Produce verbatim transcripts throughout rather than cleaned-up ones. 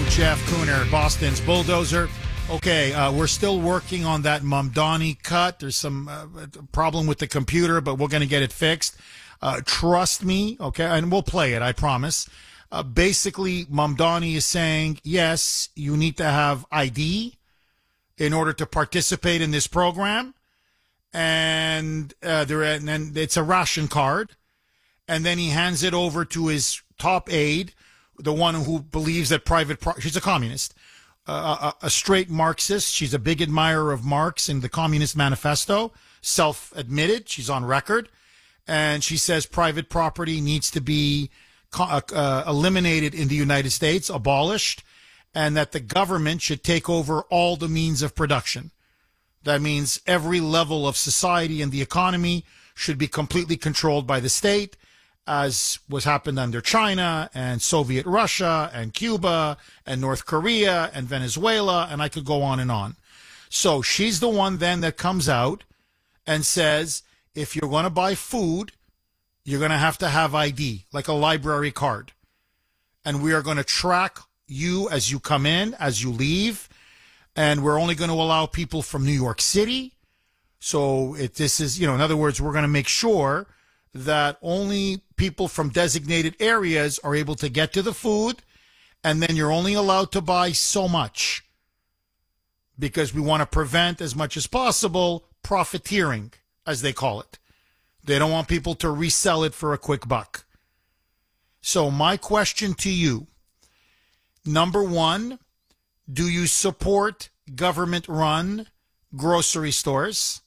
Jeff Cooner, Boston's Bulldozer. Okay, uh, we're still working on that Mamdani cut. There's some uh, problem with the computer, but we're going to get it fixed. Uh, trust me, okay, and we'll play it, I promise. Uh, basically, Mamdani is saying, yes, you need to have I D in order to participate in this program. And, uh, there, and then it's a ration card. And then he hands it over to his top aide, the one who believes that private pro- she's a communist, uh, a, a straight Marxist. She's a big admirer of Marx and the Communist Manifesto, self-admitted. She's on record. And she says private property needs to be uh, uh, eliminated in the United States, abolished, and that the government should take over all the means of production. That means every level of society and the economy should be completely controlled by the state, as was happened under China and Soviet Russia and Cuba and North Korea and Venezuela, and I could go on and on. So she's the one then that comes out and says, if you're going to buy food, you're going to have to have I D, like a library card. And we are going to track you as you come in, as you leave, and we're only going to allow people from New York City. So it, this is, you know, in other words, we're going to make sure that only people from designated areas are able to get to the food, and then you're only allowed to buy so much because we want to prevent as much as possible profiteering, as they call it. They don't want people to resell it for a quick buck. So my question to you, number one, do you support government-run grocery stores?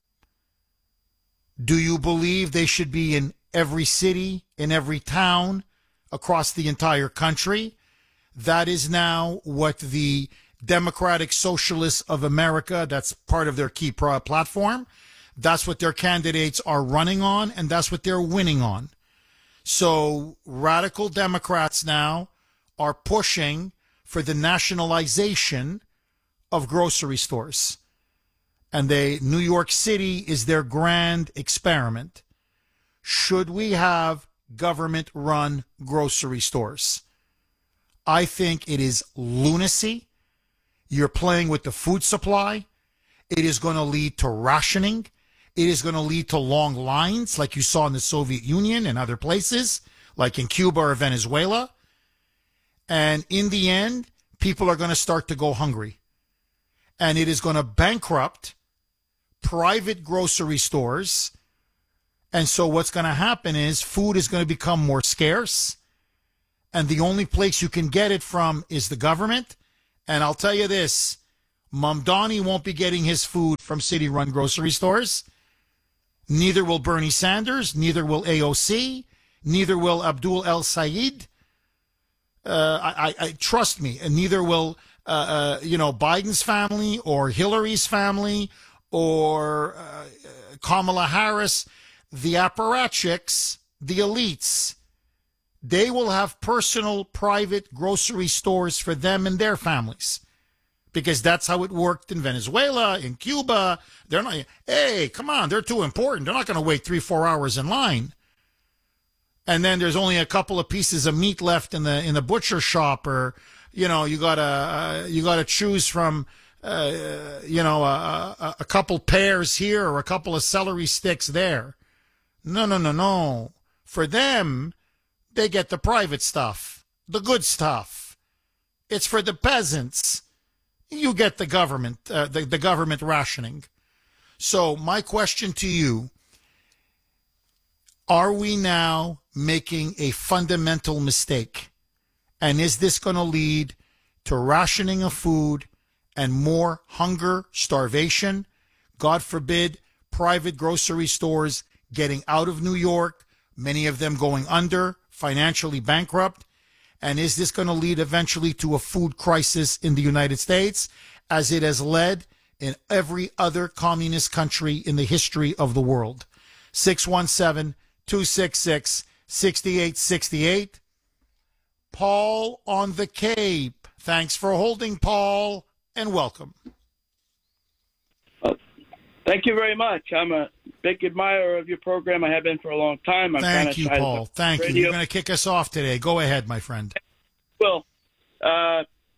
Do you believe they should be in every city, in every town, across the entire country? That is now what the Democratic Socialists of America, that's part of their key pro- platform, that's what their candidates are running on, and that's what they're winning on. So radical Democrats now are pushing for the nationalization of grocery stores. And they, New York City is their grand experiment. Should we have government-run grocery stores? I think it is lunacy. You're playing with the food supply. It is going to lead to rationing. It is going to lead to long lines like you saw in the Soviet Union and other places, like in Cuba or Venezuela. And in the end, people are going to start to go hungry. And it is going to bankrupt private grocery stores. And so what's going to happen is food is going to become more scarce. And the only place you can get it from is the government. And I'll tell you this, Mamdani won't be getting his food from city-run grocery stores. Neither will Bernie Sanders. Neither will A O C. Neither will Abdul El Sayed. Uh, I, I, I trust me, and neither will uh, uh, you know Biden's family or Hillary's family or uh, Kamala Harris. The apparatchiks, the elites, they will have personal, private grocery stores for them and their families, because that's how it worked in Venezuela, in Cuba. They're not. Hey, come on, they're too important. They're not going to wait three, four hours in line. And then there's only a couple of pieces of meat left in the in the butcher shop, or you know, you gotta uh, you gotta choose from uh, you know a, a, a couple pears here or a couple of celery sticks there. No, no, no, no. For them, they get the private stuff, the good stuff. It's for the peasants. You get the government, uh, the, the government rationing. So my question to you, are we now making a fundamental mistake? And is this going to lead to rationing of food and more hunger, starvation? God forbid, private grocery stores getting out of New York, many of them going under, financially bankrupt. And is this going to lead eventually to a food crisis in the United States, as it has led in every other communist country in the history of the world? six one seven, two six six, six eight six eight. Paul on the Cape. Thanks for holding, Paul, and welcome. Uh, thank you very much. I'm a big admirer of your program. I have been for a long time. I'm Thank you, Paul. Thank radio. you. You're going to kick us off today. Go ahead, my friend. Well, uh,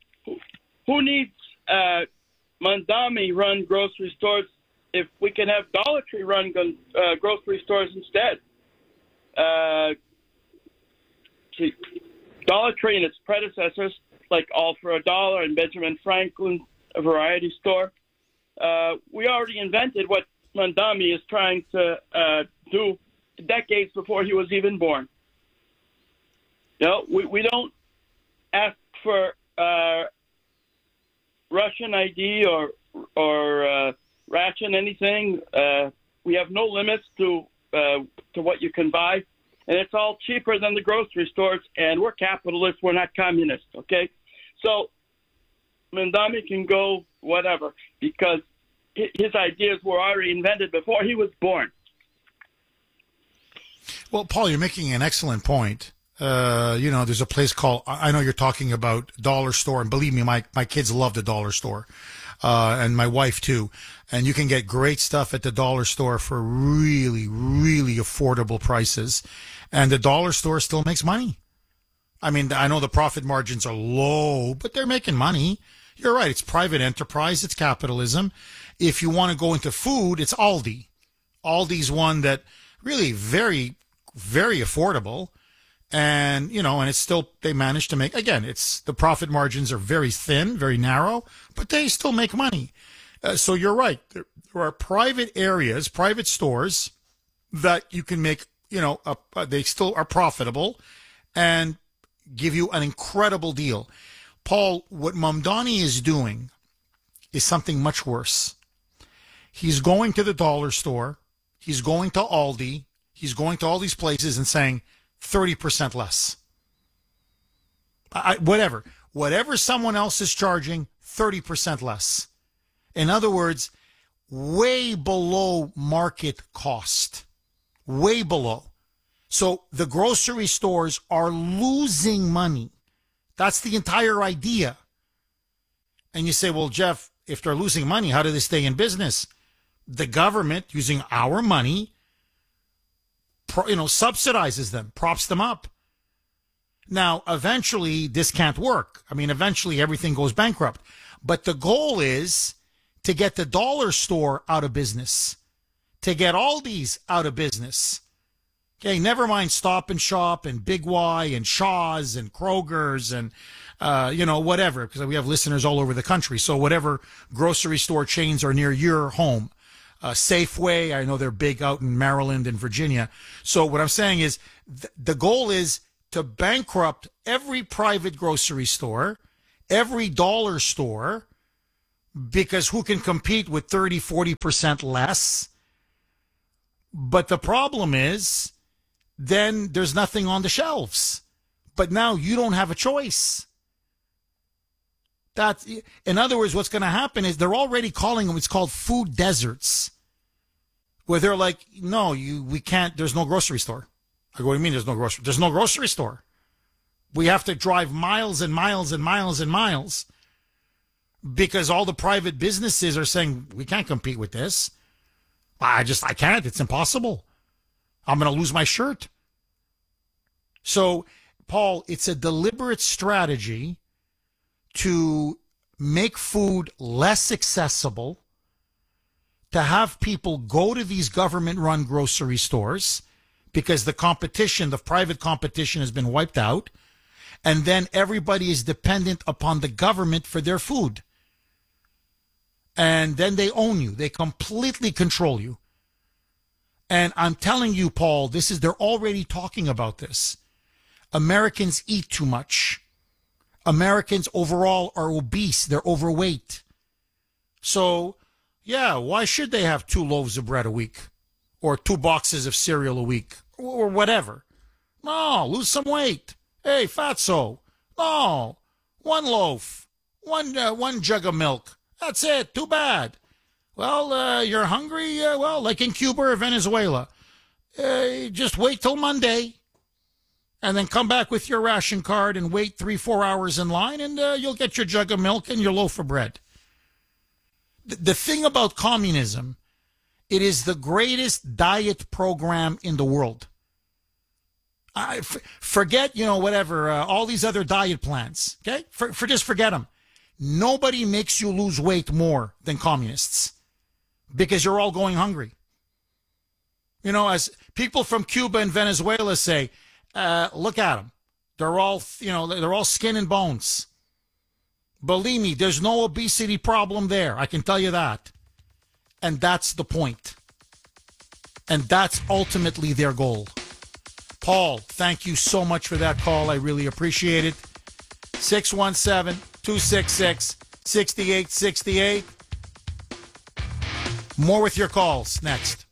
who needs uh, Mondami-run grocery stores if we can have Dollar Tree-run uh, grocery stores instead? Uh, see, Dollar Tree and its predecessors, like All for a Dollar and Benjamin Franklin, a variety store, uh, we already invented what Mondami is trying to uh, do decades before he was even born. You know, we, we don't ask for uh, Russian I D or or uh, ration anything. Uh, we have no limits to uh, to what you can buy, and it's all cheaper than the grocery stores. And we're capitalists. We're not communists. Okay, so Mondami can go whatever because his ideas were already invented before he was born. Well, Paul, you're making an excellent point. Uh, you know, there's a place called, I know you're talking about Dollar Store, and believe me, my, my kids love the Dollar Store, uh, and my wife too. And you can get great stuff at the Dollar Store for really, really affordable prices. And the Dollar Store still makes money. I mean, I know the profit margins are low, but they're making money. You're right. It's private enterprise. It's capitalism. If you want to go into food, it's Aldi. Aldi's one that really very, very affordable. And, you know, and it's still, they manage to make, again, it's, the profit margins are very thin, very narrow, but they still make money. Uh, so you're right. There, there are private areas, private stores that you can make, you know, a, a, they still are profitable and give you an incredible deal. Paul, what Mamdani is doing is something much worse. He's going to the Dollar Store. He's going to Aldi. He's going to all these places and saying, thirty percent less. I, whatever. Whatever someone else is charging, thirty percent less. In other words, way below market cost. Way below. So the grocery stores are losing money. That's the entire idea. And you say, well, Jeff, if they're losing money, how do they stay in business? The government, using our money, you know, subsidizes them, props them up. Now, eventually, this can't work. I mean, eventually, everything goes bankrupt. But the goal is to get the Dollar Store out of business, to get Aldi's out of business. Okay, never mind Stop and Shop and Big Y and Shaw's and Kroger's and, uh, you know, whatever, because we have listeners all over the country. So whatever grocery store chains are near your home. Uh, Safeway, I know they're big out in Maryland and Virginia. So what I'm saying is th- the goal is to bankrupt every private grocery store, every dollar store, because who can compete with thirty, forty percent less? But the problem is then there's nothing on the shelves. But now you don't have a choice. That, in other words, what's going to happen is they're already calling them, it's called food deserts, where they're like, no, you, we can't, there's no grocery store. I go, what do you mean there's no grocery? There's no grocery store. We have to drive miles and miles and miles and miles because all the private businesses are saying, we can't compete with this. I just, I can't. It's impossible. I'm going to lose my shirt. So, Paul, it's a deliberate strategy to make food less accessible, to have people go to these government-run grocery stores because the competition, the private competition has been wiped out, and then everybody is dependent upon the government for their food. And then they own you. They completely control you. And I'm telling you, Paul, this is, they're already talking about this. Americans eat too much. Americans overall are obese. They're overweight. So, yeah, why should they have two loaves of bread a week or two boxes of cereal a week or whatever? No, lose some weight. Hey, fatso. No, one loaf, one uh, one jug of milk. That's it. Too bad. Well, uh, you're hungry? Uh, well, like in Cuba or Venezuela. Uh, just wait till Monday. And then come back with your ration card and wait three, four hours in line, and uh, you'll get your jug of milk and your loaf of bread. The, the thing about communism, it is the greatest diet program in the world. I f- forget, you know, whatever, uh, all these other diet plans, okay? For, for just forget them. nobody makes you lose weight more than communists because you're all going hungry. You know, as people from Cuba and Venezuela say, uh, look at them. They're all, you know, they're all skin and bones. Believe me, there's no obesity problem there. I can tell you that. And that's the point. And that's ultimately their goal. Paul, thank you so much for that call. I really appreciate it. six one seven, two six six, six eight six eight. More with your calls next.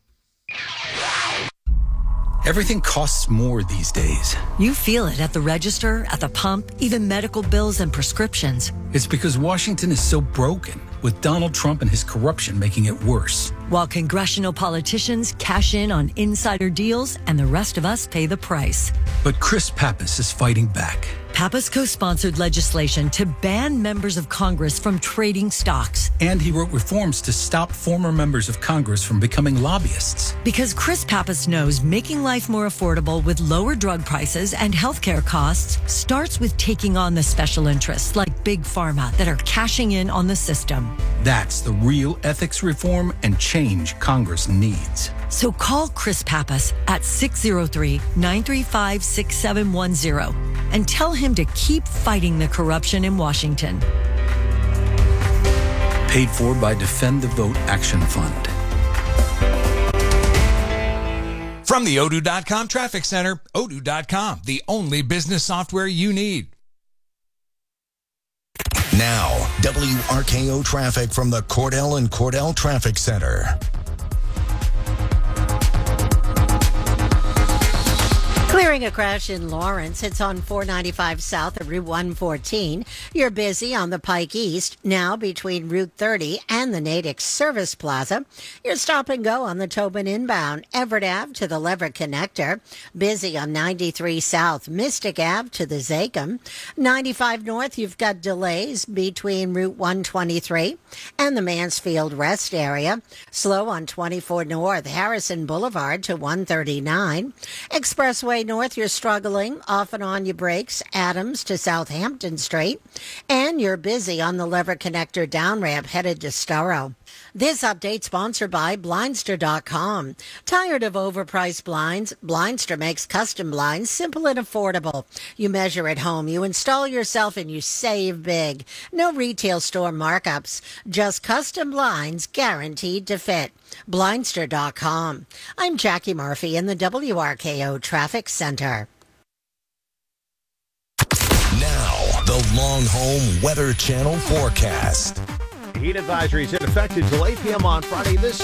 Everything costs more these days. You feel it at the register, at the pump, even medical bills and prescriptions. It's because Washington is so broken, with Donald Trump and his corruption making it worse. While congressional politicians cash in on insider deals and the rest of us pay the price. But Chris Pappas is fighting back. Pappas co-sponsored legislation to ban members of Congress from trading stocks. And he wrote reforms to stop former members of Congress from becoming lobbyists. Because Chris Pappas knows making life more affordable with lower drug prices and healthcare costs starts with taking on the special interests like Big Pharma that are cashing in on the system. That's the real ethics reform and change Congress needs. So call Chris Pappas at six oh three, nine three five, six seven one zero and tell him to keep fighting the corruption in Washington. Paid for by Defend the Vote Action Fund. From the Odoo dot com Traffic Center, Odoo dot com, the only business software you need. Now, W R K O traffic from the Cordell and Cordell Traffic Center. Clearing a crash in Lawrence. It's on four ninety-five south of Route one fourteen. You're busy on the Pike East, now between Route thirty and the Natick Service Plaza. You're stop and go on the Tobin inbound, Everett Ave to the Leverett Connector. Busy on ninety-three south, Mystic Ave to the Zachem. ninety-five north, you've got delays between Route one twenty-three and the Mansfield Rest area. Slow on twenty-four north, Harrison Boulevard to one thirty-nine. Expressway north, you're struggling off and on your brakes, Adams to Southampton Street, and you're busy on the Leverett Connector down ramp headed to Storrow. This update sponsored by Blindster dot com. Tired of overpriced blinds? Blindster makes custom blinds simple and affordable. You measure at home, you install yourself, and you save big. No retail store markups, just custom blinds guaranteed to fit. Blindster dot com. I'm Jackie Murphy in the W R K O Traffic Center. Now, the Long Home Weather Channel forecast. Heat advisories in effect until eight p.m. on Friday. This